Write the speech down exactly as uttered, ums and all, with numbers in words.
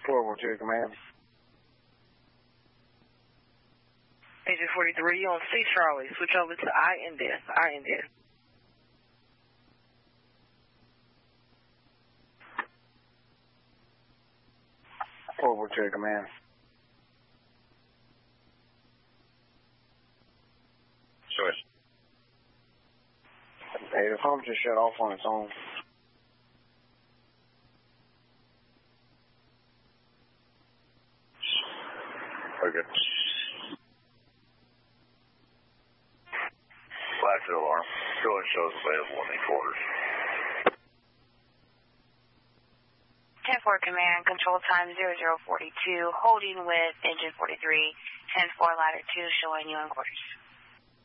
Forward to your command. Agent forty-three, you on C Charlie. Switch over to I N D S. I N D S. Forward to your command. Choice. Hey, the phone just shut off on its own. Okay. Flash alarm. Showing shows available in the quarters. ten four command, control time zero zero forty-two, holding with engine forty-three, ten four ladder two, showing you in quarters.